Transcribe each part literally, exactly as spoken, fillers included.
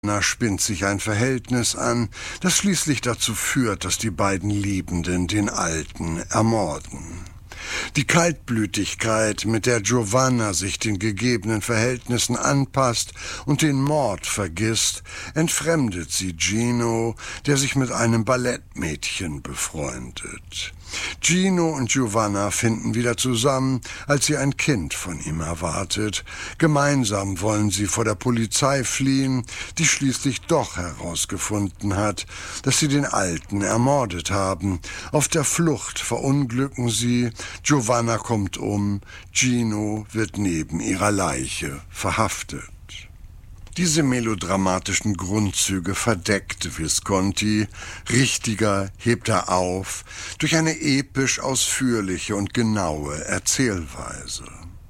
Da spinnt sich ein Verhältnis an, das schließlich dazu führt, dass die beiden Liebenden den Alten ermorden. Die Kaltblütigkeit, mit der Giovanna sich den gegebenen Verhältnissen anpasst und den Mord vergisst, entfremdet sie Gino, der sich mit einem Ballettmädchen befreundet. Gino und Giovanna finden wieder zusammen, als sie ein Kind von ihm erwartet. Gemeinsam wollen sie vor der Polizei fliehen, die schließlich doch herausgefunden hat, dass sie den Alten ermordet haben. Auf der Flucht verunglücken sie, Giovanna kommt um, Gino wird neben ihrer Leiche verhaftet. Diese melodramatischen Grundzüge verdeckt Visconti, richtiger hebt er auf, durch eine episch ausführliche und genaue Erzählweise.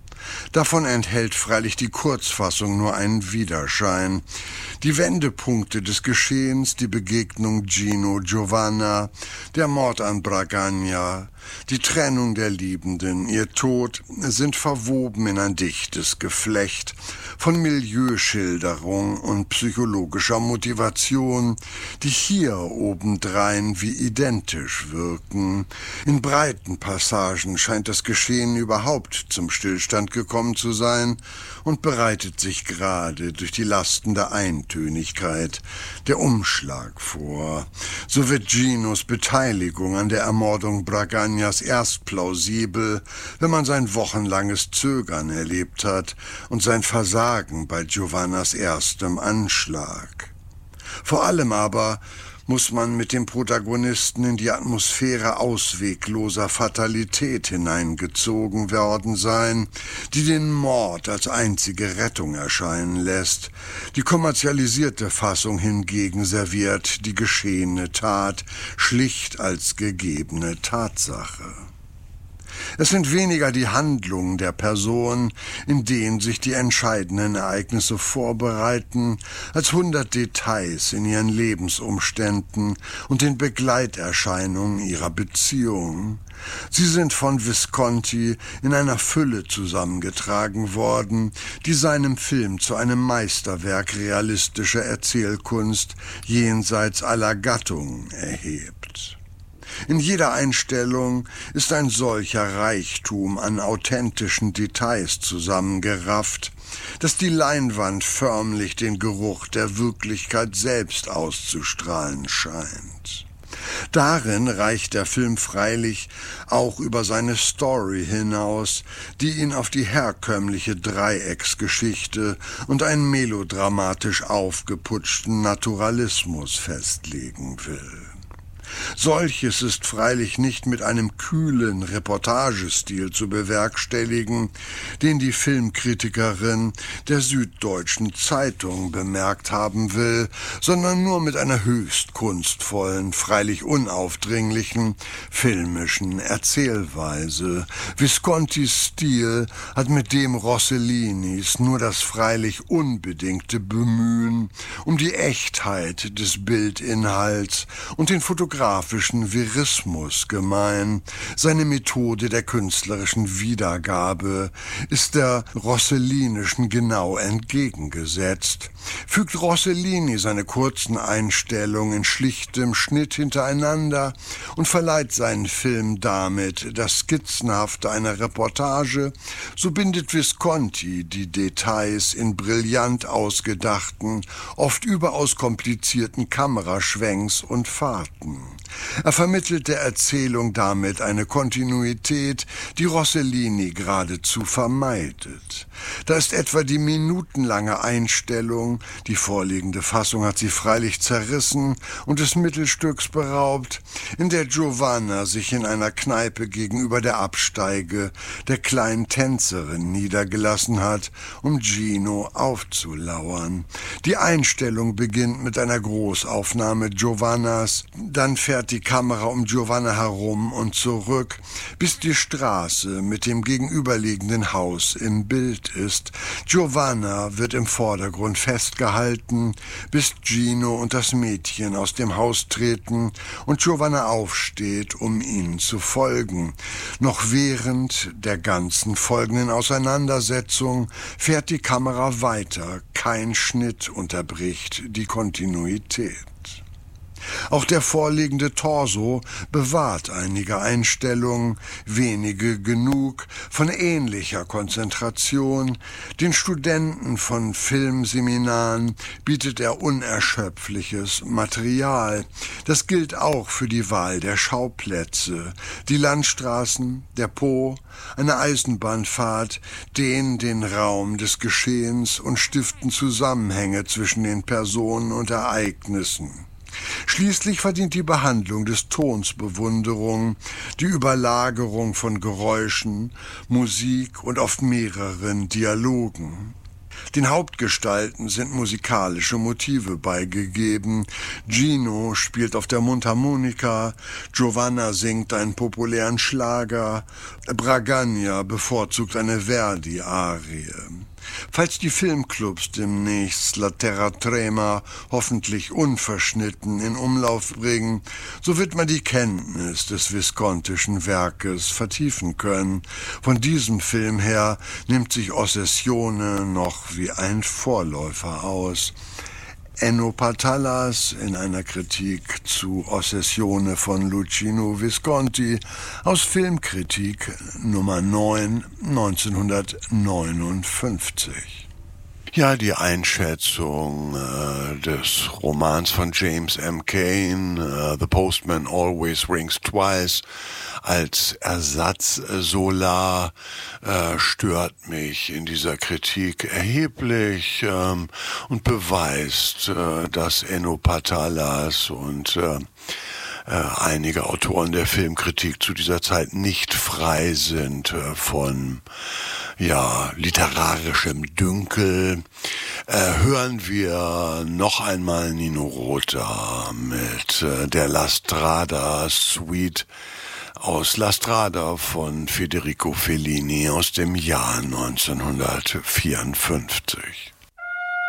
Davon enthält freilich die Kurzfassung nur einen Widerschein. Die Wendepunkte des Geschehens, die Begegnung Gino-Giovanna, der Mord an Bragagna, die Trennung der Liebenden, ihr Tod, sind verwoben in ein dichtes Geflecht von Milieuschilderung und psychologischer Motivation, die hier obendrein wie identisch wirken. In breiten Passagen scheint das Geschehen überhaupt zum Stillstand gekommen zu sein und bereitet sich gerade durch die Lasten der Eintönigkeit der Umschlag vor. So wird Ginos Beteiligung an der Ermordung Bragagnas erst plausibel, wenn man sein wochenlanges Zögern erlebt hat und sein Versagen bei Giovannas erstem Anschlag. Vor allem aber muss man mit dem Protagonisten in die Atmosphäre auswegloser Fatalität hineingezogen worden sein, die den Mord als einzige Rettung erscheinen lässt. Die kommerzialisierte Fassung hingegen serviert die geschehene Tat schlicht als gegebene Tatsache. Es sind weniger die Handlungen der Person, in denen sich die entscheidenden Ereignisse vorbereiten, als hundert Details in ihren Lebensumständen und den Begleiterscheinungen ihrer Beziehung. Sie sind von Visconti in einer Fülle zusammengetragen worden, die seinem Film zu einem Meisterwerk realistischer Erzählkunst jenseits aller Gattungen erhebt. In jeder Einstellung ist ein solcher Reichtum an authentischen Details zusammengerafft, dass die Leinwand förmlich den Geruch der Wirklichkeit selbst auszustrahlen scheint. Darin reicht der Film freilich auch über seine Story hinaus, die ihn auf die herkömmliche Dreiecksgeschichte und einen melodramatisch aufgeputschten Naturalismus festlegen will. Solches ist freilich nicht mit einem kühlen Reportagestil zu bewerkstelligen, den die Filmkritikerin der Süddeutschen Zeitung bemerkt haben will, sondern nur mit einer höchst kunstvollen, freilich unaufdringlichen, filmischen Erzählweise. Viscontis Stil hat mit dem Rossellinis nur das freilich unbedingte Bemühen um die Echtheit des Bildinhalts und den fotografischen Verismus gemein. Seine Methode der künstlerischen Wiedergabe ist der rossellinischen genau entgegengesetzt. Fügt Rossellini seine kurzen Einstellungen in schlichtem Schnitt hintereinander und verleiht seinen Film damit das Skizzenhafte einer Reportage, so bindet Visconti die Details in brillant ausgedachten, oft überaus komplizierten Kameraschwenks und Fahrten. Er vermittelt der Erzählung damit eine Kontinuität, die Rossellini geradezu vermeidet. Da ist etwa die minutenlange Einstellung, die vorliegende Fassung hat sie freilich zerrissen und des Mittelstücks beraubt, in der Giovanna sich in einer Kneipe gegenüber der Absteige der kleinen Tänzerin niedergelassen hat, um Gino aufzulauern. Die Einstellung beginnt mit einer Großaufnahme Giovannas, dann fährt fährt die Kamera um Giovanna herum und zurück, bis die Straße mit dem gegenüberliegenden Haus im Bild ist. Giovanna wird im Vordergrund festgehalten, bis Gino und das Mädchen aus dem Haus treten und Giovanna aufsteht, um ihnen zu folgen. Noch während der ganzen folgenden Auseinandersetzung fährt die Kamera weiter. Kein Schnitt unterbricht die Kontinuität. Auch der vorliegende Torso bewahrt einige Einstellungen, wenige genug, von ähnlicher Konzentration. Den Studenten von Filmseminaren bietet er unerschöpfliches Material. Das gilt auch für die Wahl der Schauplätze. Die Landstraßen, der Po, eine Eisenbahnfahrt dehnen den Raum des Geschehens und stiften Zusammenhänge zwischen den Personen und Ereignissen. Schließlich verdient die Behandlung des Tons Bewunderung, die Überlagerung von Geräuschen, Musik und oft mehreren Dialogen. Den Hauptgestalten sind musikalische Motive beigegeben. Gino spielt auf der Mundharmonika, Giovanna singt einen populären Schlager, Bragagna bevorzugt eine Verdi-Arie. Falls die Filmclubs demnächst La Terra Trema hoffentlich unverschnitten in Umlauf bringen, so wird man die Kenntnis des Viscontischen Werkes vertiefen können. Von diesem Film her nimmt sich Ossessione noch wie ein Vorläufer aus. Enno Patalas in einer Kritik zu Ossessione von Luchino Visconti aus Filmkritik Nummer neun, neunzehnhundertneunundfünfzig. Ja, die Einschätzung äh, des Romans von James M. Cain, uh, The Postman Always Rings Twice, als Ersatzsolar äh, stört mich in dieser Kritik erheblich ähm, und beweist, äh, dass Enno Patalas und äh, äh, einige Autoren der Filmkritik zu dieser Zeit nicht frei sind äh, von ja, literarischem Dünkel. Äh, hören wir noch einmal Nino Rota mit äh, der La Strada Suite aus La Strada von Federico Fellini aus dem Jahr neunzehnhundertvierundfünfzig.